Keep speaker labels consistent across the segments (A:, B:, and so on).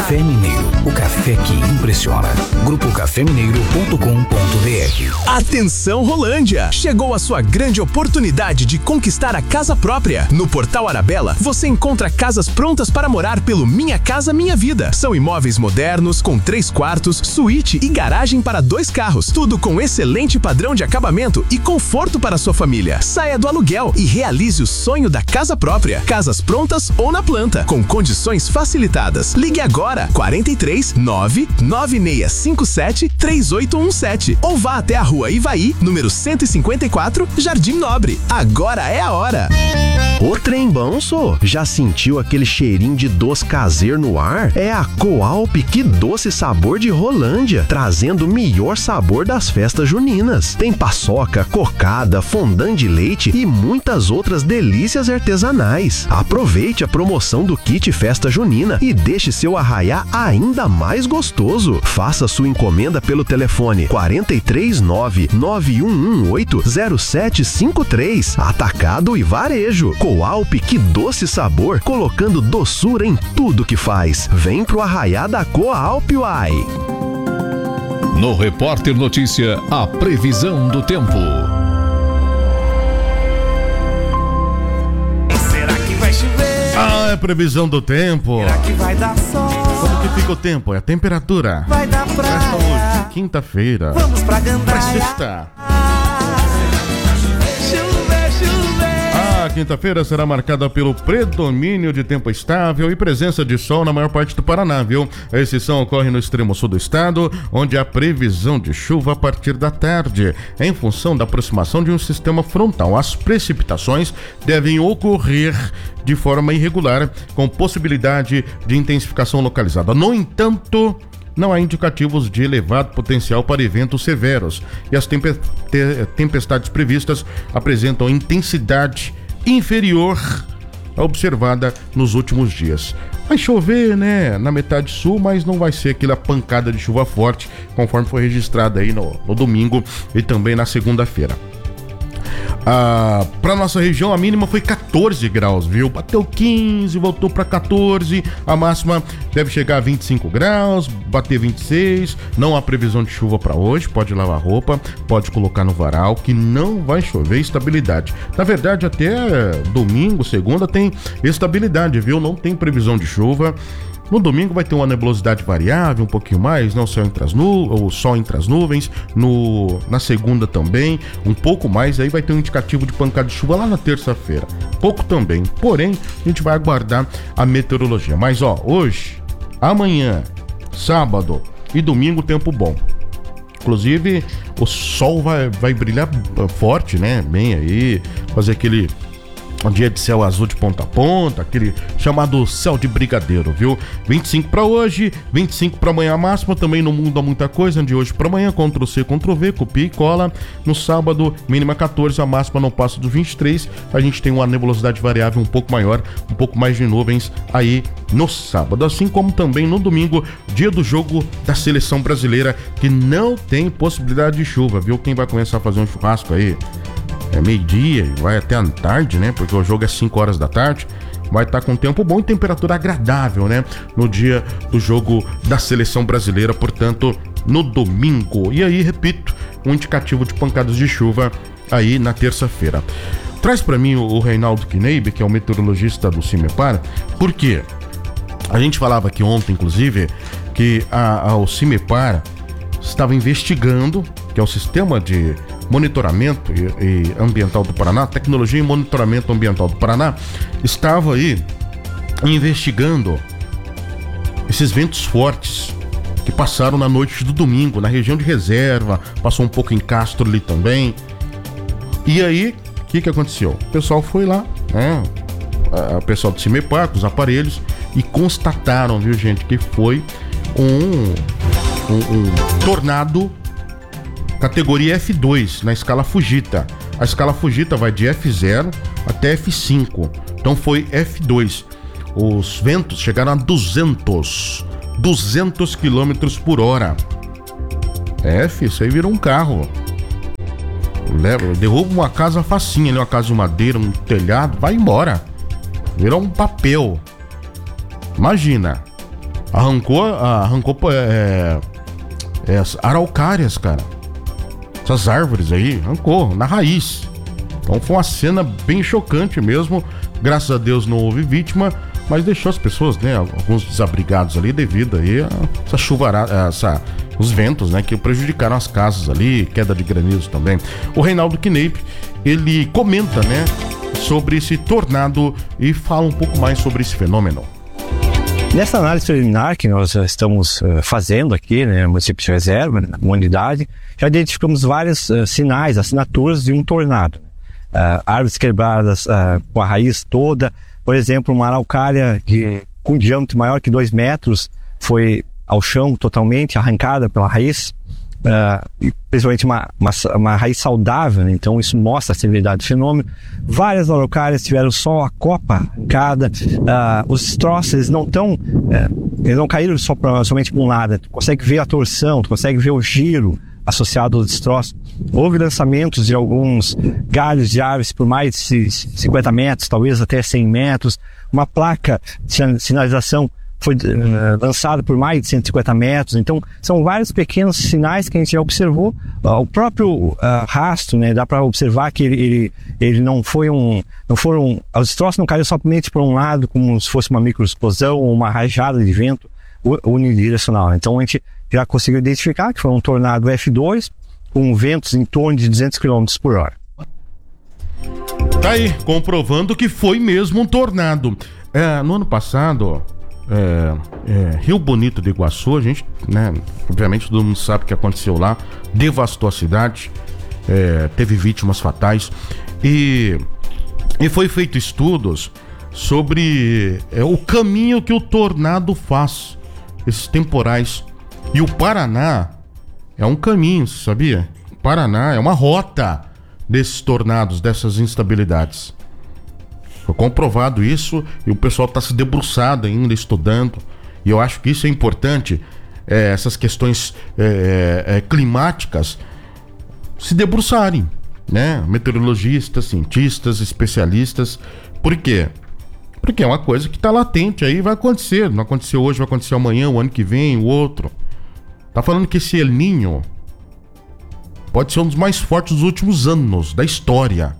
A: Café Mineiro, o café que impressiona. grupocafemineiro.com.br.
B: Atenção Rolândia! Chegou a sua grande oportunidade de conquistar a casa própria. No Portal Arabella, você encontra casas prontas para morar pelo Minha Casa Minha Vida. São imóveis modernos, com 3 quartos, suíte e garagem para 2 carros. Tudo com excelente padrão de acabamento e conforto para sua família. Saia do aluguel e realize o sonho da casa própria. Casas prontas ou na planta, com condições facilitadas. Ligue agora, 43 99657 3817 ou vá até a Rua Ivaí, número 154, Jardim Nobre. Agora é a hora!
C: Ô trem bom, sô. Já sentiu aquele cheirinho de doce caseiro no ar? É a Coalp, que doce sabor de Rolândia, trazendo o melhor sabor das festas juninas. Tem paçoca, cocada, fondant de leite e muitas outras delícias artesanais. Aproveite a promoção do kit Festa Junina e deixe seu arraiá ainda mais gostoso. Faça sua encomenda pelo telefone 43 99118 0753. Atacado e varejo. Coalp, que doce sabor, colocando doçura em tudo que faz. Vem pro arraiá da Coalp, uai!
D: No Repórter Notícia, a previsão do tempo.
E: Será que vai chover?
F: Ah, é previsão do tempo.
E: Será que vai dar sol?
F: Como que fica o tempo? É a temperatura.
E: Vai dar praia.
F: Esta hoje, quinta-feira.
E: Vamos pra
F: Pra
E: Gandaia.
F: sexta.
E: Chover, chover.
F: A quinta-feira será marcada pelo predomínio de tempo estável e presença de sol na maior parte do Paraná, viu? A exceção ocorre no extremo sul do estado, onde há previsão de chuva a partir da tarde, em função da aproximação de um sistema frontal. As precipitações devem ocorrer de forma irregular, com possibilidade de intensificação localizada. No entanto, não há indicativos de elevado potencial para eventos severos e as tempestades previstas apresentam intensidade inferior à observada nos últimos dias. Vai chover, né, na metade sul, mas não vai ser aquela pancada de chuva forte, conforme foi registrado aí no domingo e também na segunda-feira. Para nossa região, a mínima foi 14 graus, viu? Bateu 15, voltou para 14. A máxima deve chegar a 25 graus, bater 26. Não há previsão de chuva para hoje. Pode lavar roupa, pode colocar no varal, que não vai chover. Estabilidade. Na verdade, até domingo, segunda, tem estabilidade, viu? Não tem previsão de chuva. No domingo vai ter uma nebulosidade variável, um pouquinho mais, não o sol entre as nuvens, na segunda também, um pouco mais, aí vai ter um indicativo de pancada de chuva lá na terça-feira, pouco também, porém, a gente vai aguardar a meteorologia. Mas ó, hoje, amanhã, sábado e domingo, tempo bom. Inclusive, o sol vai brilhar forte, né, bem aí, fazer aquele... um dia de céu azul de ponta a ponta, aquele chamado céu de brigadeiro, viu? 25 para hoje, 25 para amanhã a máxima, também não muda muita coisa de hoje para amanhã, Ctrl+C, Ctrl+V, copia e cola. No sábado, mínima 14, a máxima não passa dos 23, a gente tem uma nebulosidade variável um pouco maior, um pouco mais de nuvens aí no sábado, assim como também no domingo, dia do jogo da seleção brasileira, que não tem possibilidade de chuva, viu? Quem vai começar a fazer um churrasco aí? É meio-dia e vai até a tarde, né? Porque o jogo é 5 horas da tarde. Vai estar com tempo bom e temperatura agradável, né? No dia do jogo da seleção brasileira, portanto, no domingo. E aí, repito, um indicativo de pancadas de chuva aí na terça-feira. Traz para mim o Reinaldo Kneib, que é o meteorologista do CIMEPAR, porque a gente falava aqui ontem, inclusive, que o CIMEPAR estava investigando, que é o Sistema de Monitoramento e Ambiental do Paraná, Tecnologia e Monitoramento Ambiental do Paraná, estava aí investigando esses ventos fortes que passaram na noite do domingo, na região de Reserva, passou um pouco em Castro ali também. E aí, o que aconteceu? O pessoal foi lá, né? O pessoal do CIMEPAR, com os aparelhos, e constataram, viu, gente, que foi um tornado categoria F2 na escala Fujita. A escala Fujita vai de F0 até F5. Então foi F2. Os ventos chegaram a 200 km por hora. Isso aí virou um carro. Derruba uma casa facinha, uma casa de madeira, um telhado, vai embora. Virou um papel. Imagina. Arrancou as araucárias, cara. Essas árvores aí, arrancou na raiz. Então foi uma cena bem chocante mesmo. Graças a Deus não houve vítima, mas deixou as pessoas, né, alguns desabrigados ali devido aí a essa chuvarada, os ventos, né, que prejudicaram as casas ali, queda de granizo também. O Reinaldo Kneip, ele comenta, né, sobre esse tornado e fala um pouco mais sobre esse fenômeno.
G: Nessa análise preliminar que nós estamos fazendo aqui, né, no município de Reserva, na comunidade, já identificamos vários sinais, assinaturas de um tornado. Árvores quebradas com a raiz toda, por exemplo, uma araucária com um diâmetro maior que 2 metros foi ao chão totalmente, arrancada pela raiz, e principalmente uma raiz saudável, né? Então isso mostra a severidade do fenômeno. Várias araucárias tiveram só a copa arrancada, os destroços eles não caíram somente por um lado, tu consegue ver a torção, tu consegue ver o giro associado aos destroços. Houve lançamentos de alguns galhos de árvores por mais de 50 metros, talvez até 100 metros. Uma placa de sinalização foi lançada por mais de 150 metros. Então, são vários pequenos sinais que a gente já observou. O próprio rastro, né, dá para observar que ele não foram, os destroços não caíram somente por um lado, como se fosse uma microexplosão ou uma rajada de vento unidirecional. Então, a gente já conseguiu identificar que foi um tornado F2 com ventos em torno de 200 km por hora.
F: Tá aí, comprovando que foi mesmo um tornado. No ano passado, Rio Bonito do Iguaçu, a gente, né, obviamente todo mundo sabe o que aconteceu lá, devastou a cidade, teve vítimas fatais e foi feito estudos sobre o caminho que o tornado faz, esses temporais. E o Paraná é um caminho, sabia? O Paraná é uma rota desses tornados, dessas instabilidades. Foi comprovado isso e o pessoal está se debruçado ainda, estudando. E eu acho que isso é importante, essas questões climáticas se debruçarem, né? Meteorologistas, cientistas, especialistas. Por quê? Porque é uma coisa que está latente aí, vai acontecer. Não aconteceu hoje, vai acontecer amanhã, o ano que vem, o outro. Tá falando que esse El Niño pode ser um dos mais fortes dos últimos anos da história.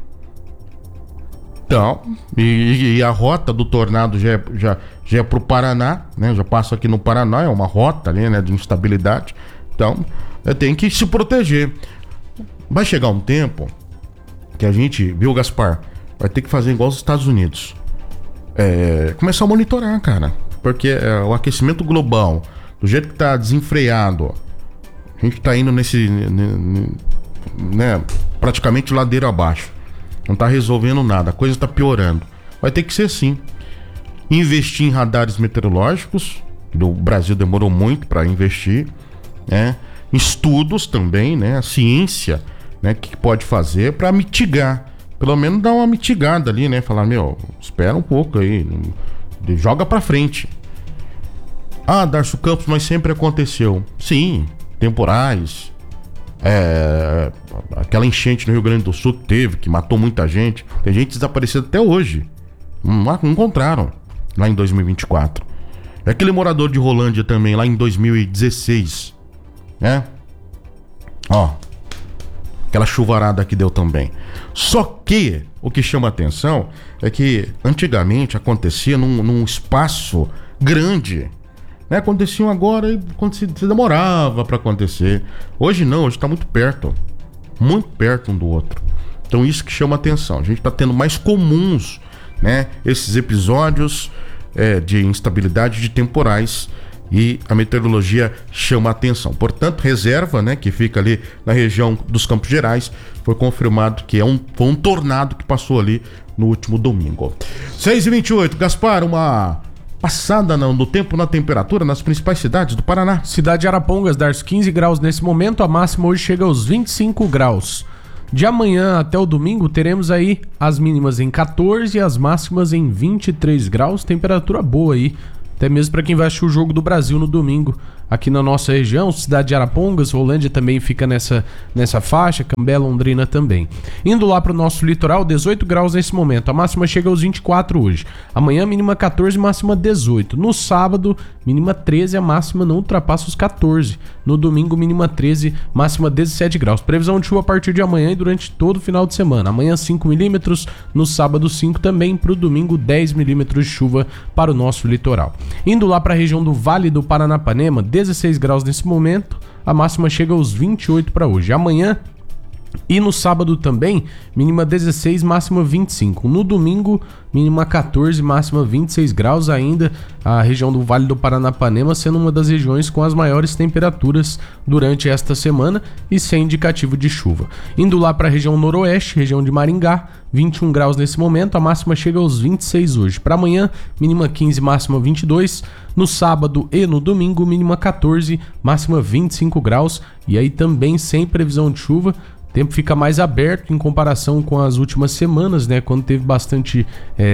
F: Então, e a rota do tornado já é pro Paraná, né? Já passa aqui no Paraná, é uma rota ali, né, de instabilidade. Então, tem que se proteger. Vai chegar um tempo que a gente, viu, Gaspar, vai ter que fazer igual os Estados Unidos. Começar a monitorar, cara. Porque o aquecimento global, do jeito que tá desenfreado, a gente tá indo nesse, né, praticamente ladeira abaixo. Não tá resolvendo nada, a coisa tá piorando. Vai ter que ser assim. Investir em radares meteorológicos, o Brasil demorou muito para investir, né? Estudos também, né? A ciência, né? Que pode fazer para mitigar, pelo menos dar uma mitigada ali, né? Falar, espera um pouco aí, joga para frente. Darcio Campos, mas sempre aconteceu. Sim, temporais. Aquela enchente no Rio Grande do Sul que teve, que matou muita gente. Tem gente desaparecida até hoje. Não encontraram lá em 2024. Aquele morador de Rolândia também, lá em 2016. Né? Aquela chuvarada que deu também. Só que o que chama atenção é que antigamente acontecia num espaço grande. Né? Aconteciam agora e se demorava para acontecer. Hoje não, hoje tá muito perto um do outro. Então isso que chama atenção. A gente tá tendo mais comuns, né, esses episódios de instabilidade de temporais, e a meteorologia chama atenção. Portanto, Reserva, né, que fica ali na região dos Campos Gerais, foi confirmado que foi um tornado que passou ali no último domingo. 6h28, Gaspar, uma passada no tempo, na temperatura nas principais cidades do Paraná.
H: Cidade de Arapongas, Darcio, 15 graus nesse momento, a máxima hoje chega aos 25 graus. De amanhã até o domingo teremos aí as mínimas em 14 e as máximas em 23 graus, temperatura boa aí, até mesmo para quem vai assistir o Jogo do Brasil no domingo aqui na nossa região. Cidade de Arapongas, Rolândia também fica nessa faixa, Cambé, Londrina também. Indo lá para o nosso litoral, 18 graus nesse momento, a máxima chega aos 24 hoje. Amanhã mínima 14, máxima 18. No sábado, mínima 13, a máxima não ultrapassa os 14. No domingo, mínima 13, máxima 17 graus. Previsão de chuva a partir de amanhã e durante todo o final de semana. Amanhã 5 milímetros, no sábado 5 também, para o domingo 10 milímetros de chuva para o nosso litoral. Indo lá para a região do Vale do Paranapanema, 16 graus nesse momento, a máxima chega aos 28 para hoje. Amanhã e no sábado também, mínima 16, máxima 25. No domingo, mínima 14, máxima 26 graus ainda. A região do Vale do Paranapanema sendo uma das regiões com as maiores temperaturas durante esta semana e sem indicativo de chuva. Indo lá para a região noroeste, região de Maringá, 21 graus nesse momento, a máxima chega aos 26 hoje. Para amanhã, mínima 15, máxima 22. No sábado e no domingo, mínima 14, máxima 25 graus. E aí também sem previsão de chuva. O tempo fica mais aberto em comparação com as últimas semanas, né? Quando teve bastante...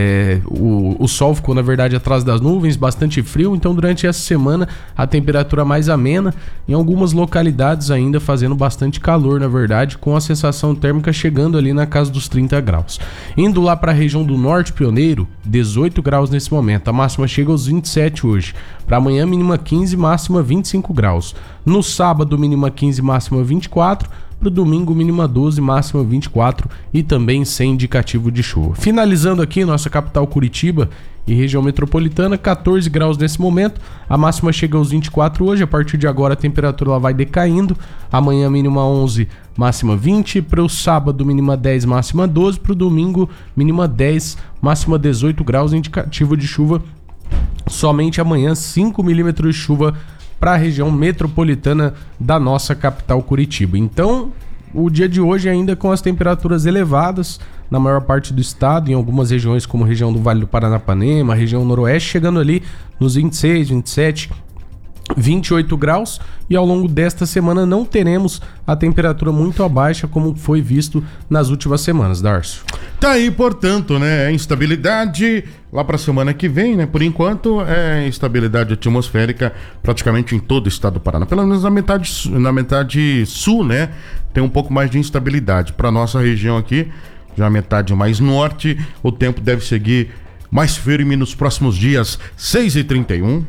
H: o sol ficou, na verdade, atrás das nuvens, bastante frio. Então, durante essa semana, a temperatura mais amena. Em algumas localidades ainda fazendo bastante calor, na verdade, com a sensação térmica chegando ali na casa dos 30 graus. Indo lá para a região do Norte Pioneiro, 18 graus nesse momento. A máxima chega aos 27 hoje. Para amanhã, mínima 15, máxima 25 graus. No sábado, mínima 15, máxima 24. Para o domingo, mínima 12, máxima 24 e também sem indicativo de chuva. Finalizando aqui nossa capital Curitiba e região metropolitana, 14 graus nesse momento, a máxima chega aos 24 hoje. A partir de agora a temperatura ela vai decaindo, amanhã mínima 11, máxima 20, para o sábado mínima 10, máxima 12, para o domingo mínima 10, máxima 18 graus, indicativo de chuva somente amanhã, 5 milímetros de chuva para a região metropolitana da nossa capital Curitiba. Então, o dia de hoje ainda com as temperaturas elevadas na maior parte do estado, em algumas regiões como a região do Vale do Paranapanema, a região noroeste, chegando ali nos 26, 27, 28 graus, e ao longo desta semana não teremos a temperatura muito abaixo como foi visto nas últimas semanas, Darcio.
F: Tá aí, portanto, né, instabilidade lá para a semana que vem, né, por enquanto é instabilidade atmosférica praticamente em todo o estado do Paraná, pelo menos na metade sul, né, tem um pouco mais de instabilidade. Para nossa região aqui, já a metade mais norte, o tempo deve seguir mais firme nos próximos dias. 6h31.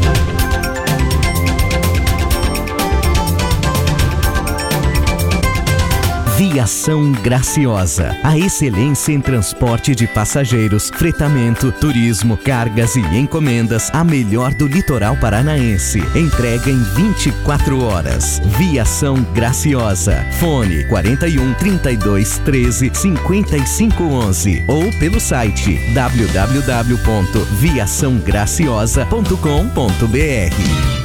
I: Viação Graciosa, a excelência em transporte de passageiros, fretamento, turismo, cargas e encomendas, a melhor do litoral paranaense. Entrega em 24 horas. Viação Graciosa. Fone 41 32 13 55 11 ou pelo site www.viaçãograciosa.com.br.